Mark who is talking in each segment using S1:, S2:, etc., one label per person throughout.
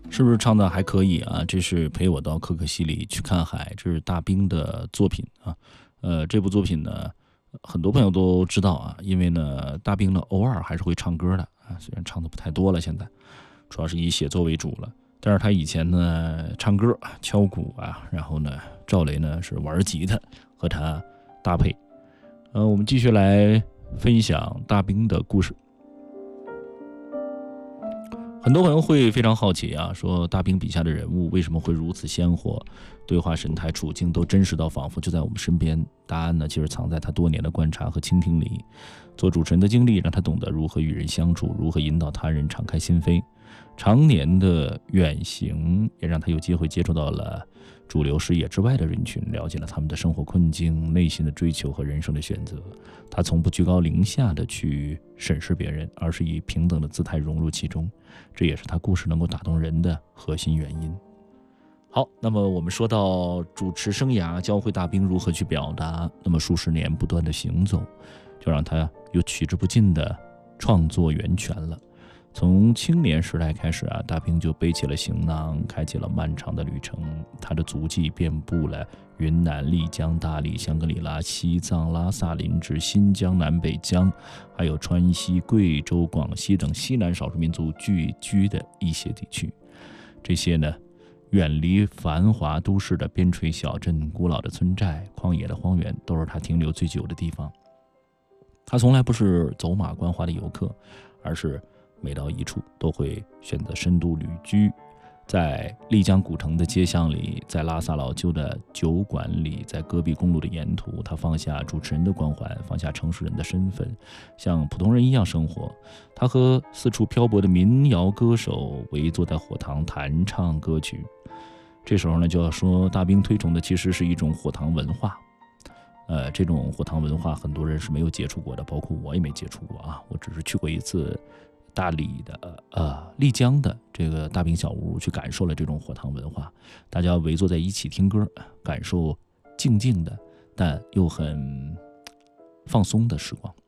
S1: 是不是唱的还可以啊？这是陪我到可可西里去看海，这是大兵的作品啊。这部作品呢，很多朋友都知道啊，因为呢，大兵呢偶尔还是会唱歌的啊，虽然唱的不太多了，现在主要是以写作为主了。但是他以前呢唱歌、敲鼓啊，然后呢赵雷呢是玩吉他和他搭配。我们继续来分享大兵的故事。很多朋友会非常好奇啊，说大兵笔下的人物为什么会如此鲜活，对话神态处境都真实到仿佛就在我们身边。答案呢，其实藏在他多年的观察和倾听里。做主持人的经历让他懂得如何与人相处，如何引导他人敞开心扉。常年的远行也让他有机会接触到了主流视野之外的人群，了解了他们的生活困境、内心的追求和人生的选择。他从不居高临下的去审视别人，而是以平等的姿态融入其中，这也是他故事能够打动人的核心原因。好，那么我们说到主持生涯教会大兵如何去表达，那么数十年不断的行走，就让他有取之不尽的创作源泉了。从青年时代开始啊，大兵就背起了行囊，开启了漫长的旅程。他的足迹遍布了云南、丽江、大理、香格里拉、西藏、拉萨、林芝、新疆、南北疆，还有川西、贵州、广西等西南少数民族聚居的一些地区。这些呢，远离繁华都市的边陲小镇、古老的村寨、旷野的荒原，都是他停留最久的地方。他从来不是走马观花的游客，而是每到一处都会选择深度旅居，在丽江古城的街巷里，在拉萨老旧的酒馆里，在戈壁公路的沿途，他放下主持人的光环，放下城市人的身份，像普通人一样生活。他和四处漂泊的民谣歌手围坐在火塘弹唱歌曲。这时候呢，就要说大兵推崇的其实是一种火塘文化。这种火塘文化很多人是没有接触过的，包括我也没接触过啊。我只是去过一次大理的丽江的这个大兵小屋，去感受了这种火塘文化。大家围坐在一起听歌，感受静静的但又很放松的时光。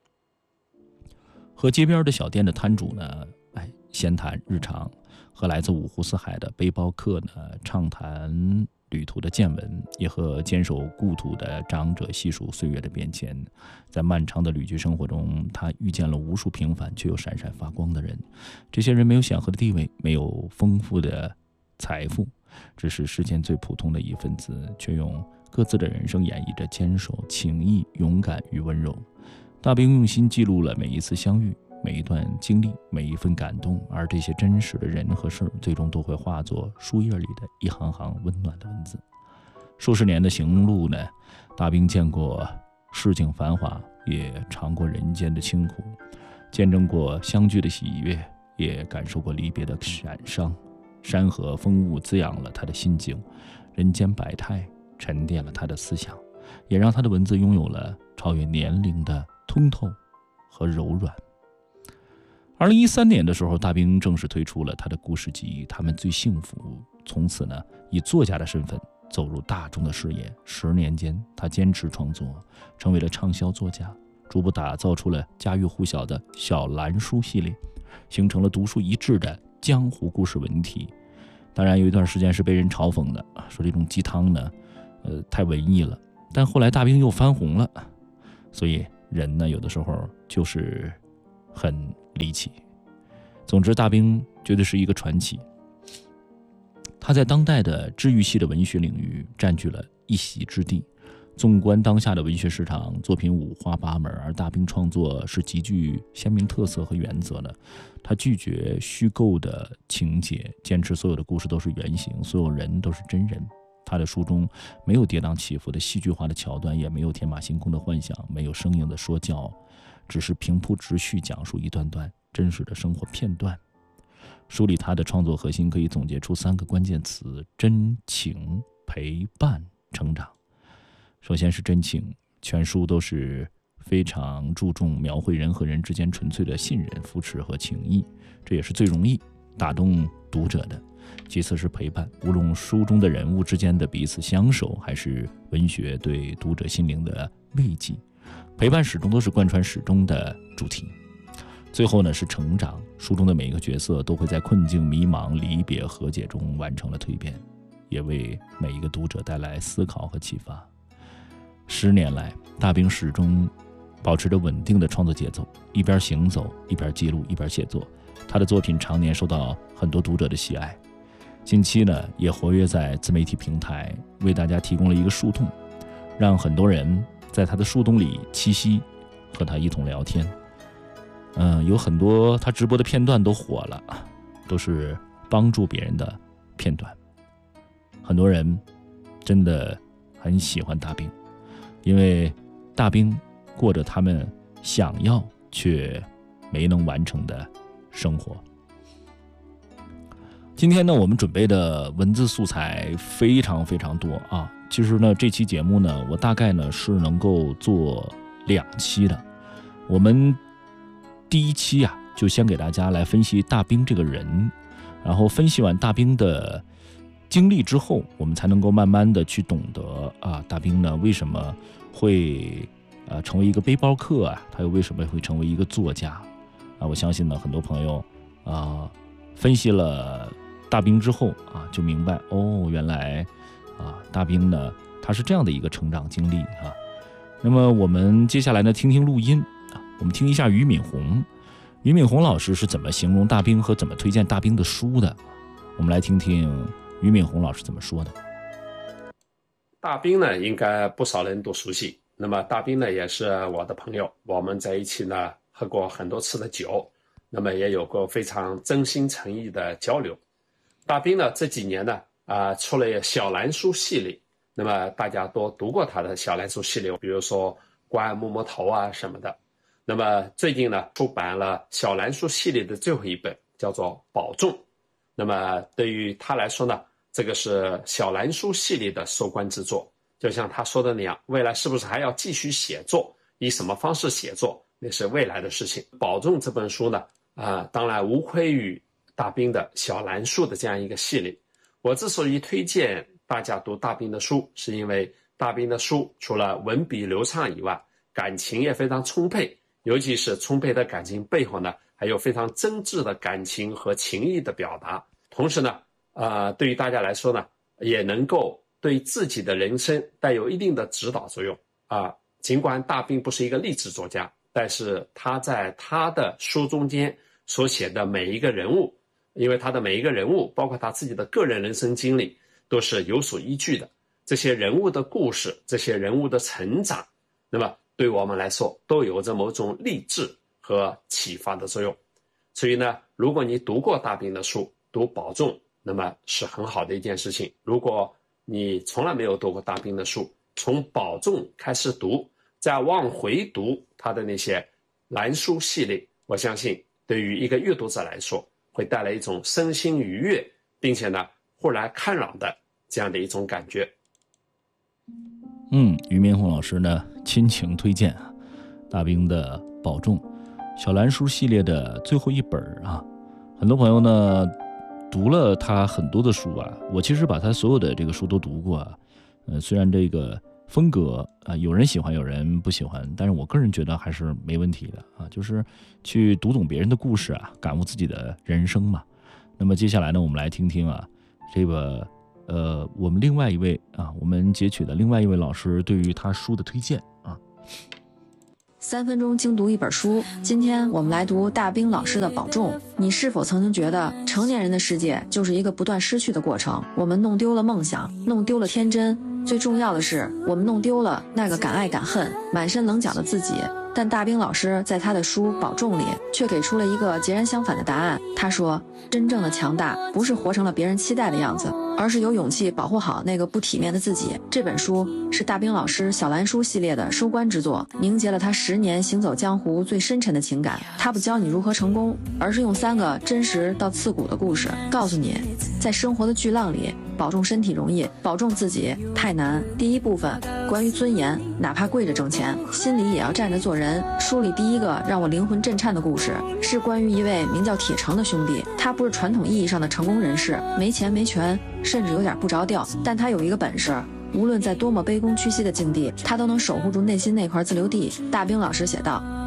S1: 和街边的小店的摊主呢，闲谈日常；和来自五湖四海的背包客呢，畅谈旅途的见闻，也和坚守故土的长者细数岁月的变迁。在漫长的旅居生活中，他遇见了无数平凡却又闪闪发光的人。这些人没有显赫的地位，没有丰富的财富，只是世间最普通的一份子，却用各自的人生演绎着坚守、情谊、勇敢与温柔。大兵用心记录了每一次相遇，每一段经历，每一份感动，而这些真实的人和事，最终都会化作书页里的一行行温暖的文字。数十年的行路呢，大兵见过市井繁华，也尝过人间的清苦，见证过相聚的喜悦，也感受过离别的感伤。山河风物滋养了他的心境，人间百态沉淀了他的思想，也让他的文字拥有了超越年龄的通透和柔软。2013年的时候，大兵正式推出了他的故事集《他们最幸福》，从此呢，以作家的身份走入大众的视野。10年间，他坚持创作，成为了畅销作家，逐步打造出了家喻户晓的小蓝书系列，形成了独树一帜的江湖故事文体。当然，有一段时间是被人嘲讽的，说这种鸡汤呢，太文艺了。但后来大兵又翻红了，所以人呢，有的时候就是很离奇。总之，大兵绝对是一个传奇。他在当代的治愈系的文学领域占据了一席之地。纵观当下的文学市场，作品五花八门，而大兵创作是极具鲜明特色和原则的。他拒绝虚构的情节，坚持所有的故事都是原型，所有人都是真人。他的书中没有跌宕起伏的戏剧化的桥段，也没有天马行空的幻想，没有生硬的说教，只是平铺直叙讲述一段段真实的生活片段。梳理他的创作核心可以总结出3个关键词：真情、陪伴、成长。首先是真情，全书都是非常注重描绘人和人之间纯粹的信任、扶持和情谊，这也是最容易打动读者的。其次是陪伴，无论书中的人物之间的彼此相守，还是文学对读者心灵的慰藉，陪伴始终都是贯穿始终的主题。 最后呢是成长，书中的每一个角色都会在困境、迷茫、离别、和解中完成了蜕变，也为每一个读者带来思考和启发。10年来，大兵始终保持着稳定的创作节奏，一边行走，一边记录，一边写作。他的作品常年受到很多读者的喜爱。近期呢，也活跃在自媒体平台，为大家提供了一个树洞，让很多人在他的树洞里栖息，和他一同聊天。有很多他直播的片段都火了，都是帮助别人的片段。很多人真的很喜欢大兵，因为大兵过着他们想要却没能完成的生活。今天呢，我们准备的文字素材非常非常多啊。其实呢，这期节目呢，我大概呢是能够做2期的。我们第1期啊，就先给大家来分析大兵这个人，然后分析完大兵的经历之后，我们才能够慢慢的去懂得啊，大兵呢为什么会成为一个背包客啊，他又为什么会成为一个作家啊？我相信呢，很多朋友分析了大兵之后啊，就明白哦，原来大兵呢他是这样的一个成长经历啊。那么我们接下来呢，听听录音啊，我们听一下俞敏洪老师是怎么形容大兵和怎么推荐大兵的书的。我们来听听俞敏洪老师怎么说的。
S2: 大兵呢，应该不少人都熟悉。那么大兵呢，也是我的朋友，我们在一起呢喝过很多次的酒，那么也有过非常真心诚意的交流。大兵呢这几年呢出了小蓝书系列，那么大家都读过他的小蓝书系列，比如说关爱摸摸头啊什么的。那么最近呢出版了小蓝书系列的最后一本，叫做《保重》。那么对于他来说呢，这个是小蓝书系列的收官之作。就像他说的那样，未来是不是还要继续写作，以什么方式写作，那是未来的事情。《保重》这本书呢当然无愧于大兵的小蓝书的这样一个系列。我之所以推荐大家读大兵的书，是因为大兵的书除了文笔流畅以外，感情也非常充沛，尤其是充沛的感情背后呢，还有非常真挚的感情和情谊的表达。同时呢对于大家来说呢，也能够对自己的人生带有一定的指导作用尽管大兵不是一个励志作家，但是他在他的书中间所写的每一个人物，因为他的每一个人物包括他自己的个人人生经历都是有所依据的，这些人物的故事，这些人物的成长，那么对我们来说都有着某种励志和启发的作用。所以呢，如果你读过大兵的书，读《保重》，那么是很好的一件事情。如果你从来没有读过大兵的书，从《保重》开始读，再往回读他的那些蓝书系列，我相信对于一个阅读者来说，会带来一种身心愉悦，并且呢豁然开朗的这样的一种感觉。
S1: 俞敏洪老师呢亲情推荐大兵的《保重》小蓝书系列的最后一本很多朋友呢读了他很多的书我其实把他所有的这个书都读过虽然这个风格有人喜欢有人不喜欢，但是我个人觉得还是没问题的就是去读懂别人的故事感悟自己的人生嘛。那么接下来呢，我们来听听这个我们另外一位我们截取的另外一位老师对于他书的推荐
S3: 3分钟精读一本书，今天我们来读大兵老师的《保重》。你是否曾经觉得成年人的世界就是一个不断失去的过程？我们弄丢了梦想，弄丢了天真，最重要的是我们弄丢了那个敢爱敢恨、满身棱角的自己。但大兵老师在他的书《保重》里却给出了一个截然相反的答案。他说，真正的强大不是活成了别人期待的样子，而是有勇气保护好那个不体面的自己。这本书是大兵老师小蓝书系列的收官之作，凝结了他10年行走江湖最深沉的情感。他不教你如何成功，而是用3个真实到刺骨的故事告诉你，在生活的巨浪里，保重身体容易，保重自己太难。第一部分关于尊严，哪怕跪着挣钱，心里也要站着做人。书里第一个让我灵魂震颤的故事是关于一位名叫铁成的兄弟。他不是传统意义上的成功人士，没钱没权，甚至有点不着调，但他有一个本事，无论在多么卑躬屈膝的境地，他都能守护住内心那块自留地。大兵老师写道，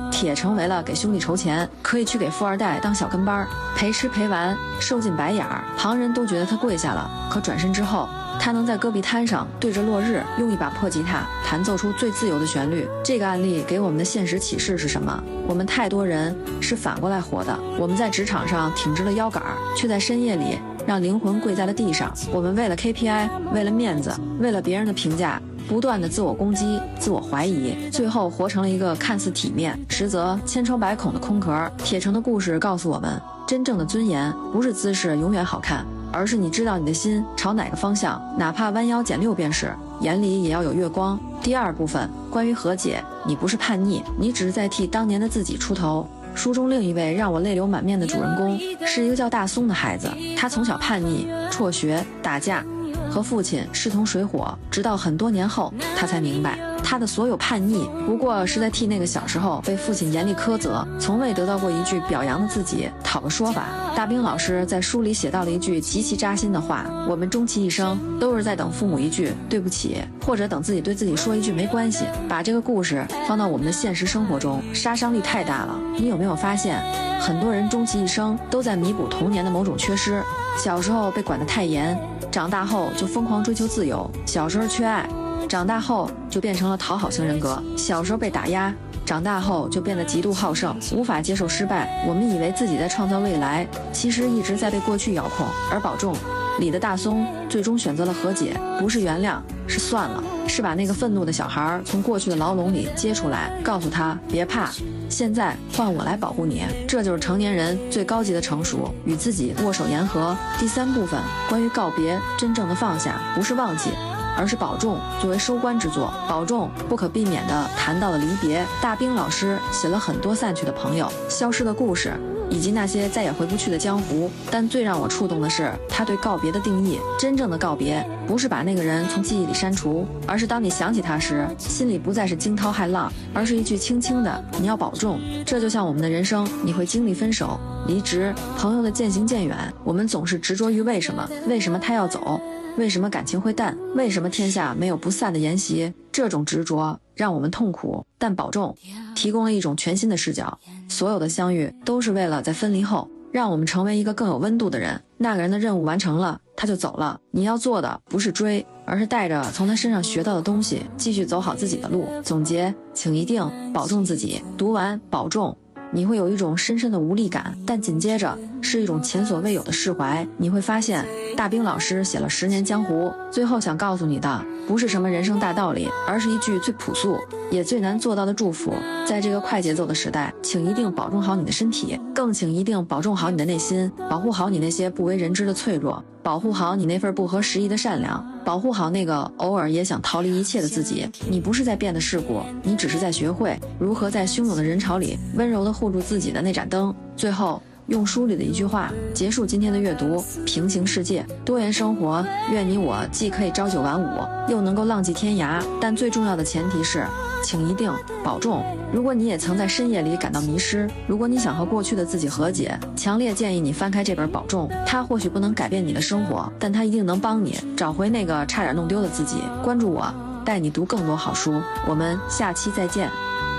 S3: 铁成为了给兄弟筹钱，可以去给富二代当小跟班，陪吃陪玩，受尽白眼儿，旁人都觉得他跪下了。可转身之后，他能在戈壁滩上对着落日，用一把破吉他弹奏出最自由的旋律。这个案例给我们的现实启示是什么？我们太多人是反过来活的。我们在职场上挺直了腰杆，却在深夜里让灵魂跪在了地上。我们为了 KPI， 为了面子，为了别人的评价，不断的自我攻击、自我怀疑，最后活成了一个看似体面，实则千疮百孔的空壳。铁城的故事告诉我们，真正的尊严不是姿势永远好看，而是你知道你的心朝哪个方向，哪怕弯腰捡6便士，眼里也要有月光。第二部分，关于和解，你不是叛逆，你只是在替当年的自己出头。书中另一位让我泪流满面的主人公是一个叫大松的孩子，他从小叛逆、辍学、打架，和父亲势同水火，直到很多年后，他才明白，他的所有叛逆不过是在替那个小时候被父亲严厉苛责，从未得到过一句表扬的自己讨个说法。大兵老师在书里写到了一句极其扎心的话：我们终其一生都是在等父母一句对不起，或者等自己对自己说一句没关系。把这个故事放到我们的现实生活中，杀伤力太大了。你有没有发现，很多人终其一生都在弥补童年的某种缺失？小时候被管得太严，长大后就疯狂追求自由；小时候缺爱，长大后就变成了讨好型人格；小时候被打压，长大后就变得极度好胜，无法接受失败。我们以为自己在创造未来，其实一直在被过去遥控。而保重里的大松最终选择了和解，不是原谅，是算了，是把那个愤怒的小孩从过去的牢笼里接出来，告诉他别怕，现在换我来保护你。这就是成年人最高级的成熟，与自己握手言和。第三部分，关于告别，真正的放下不是忘记，而是保重作为收官之作。保重不可避免地谈到了离别。大兵老师写了很多散去的朋友、消失的故事，以及那些再也回不去的江湖，但最让我触动的是他对告别的定义。真正的告别不是把那个人从记忆里删除，而是当你想起他时，心里不再是惊涛骇浪，而是一句轻轻的你要保重。这就像我们的人生，你会经历分手、离职、朋友的渐行渐远，我们总是执着于为什么，为什么他要走，为什么感情会淡，为什么天下没有不散的筵席。这种执着让我们痛苦，但保重提供了一种全新的视角。所有的相遇都是为了在分离后让我们成为一个更有温度的人。那个人的任务完成了，他就走了，你要做的不是追，而是带着从他身上学到的东西继续走好自己的路。总结，请一定保重自己。读完保重，你会有一种深深的无力感，但紧接着是一种前所未有的释怀。你会发现，大兵老师写了10年江湖，最后想告诉你的不是什么人生大道理，而是一句最朴素也最难做到的祝福。在这个快节奏的时代，请一定保重好你的身体，更请一定保重好你的内心，保护好你那些不为人知的脆弱，保护好你那份不合时宜的善良，保护好那个偶尔也想逃离一切的自己。你不是在变得世故，你只是在学会如何在汹涌的人潮里温柔地护住自己的那盏灯。最后，用书里的一句话结束今天的阅读：平行世界，多元生活，愿你我既可以朝9晚5，又能够浪迹天涯。但最重要的前提是，请一定保重。如果你也曾在深夜里感到迷失，如果你想和过去的自己和解，强烈建议你翻开这本《保重》。它或许不能改变你的生活，但它一定能帮你找回那个差点弄丢的自己。关注我，带你读更多好书。我们下期再见。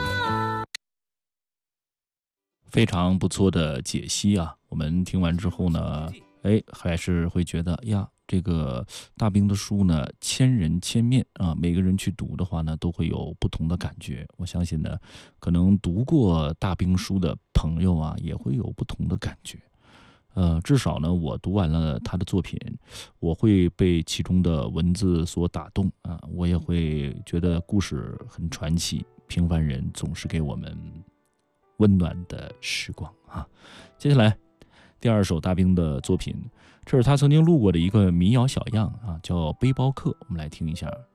S1: 非常不错的解析啊！我们听完之后呢，还是会觉得呀，这个大兵的书呢，千人千面啊，每个人去读的话呢，都会有不同的感觉。我相信呢，可能读过大兵书的朋友啊，也会有不同的感觉。至少呢，我读完了他的作品，我会被其中的文字所打动啊，我也会觉得故事很传奇，平凡人总是给我们温暖的时光啊！接下来第2首大兵的作品，这是他曾经录过的一个民谣小样啊，叫《背包客》，我们来听一下。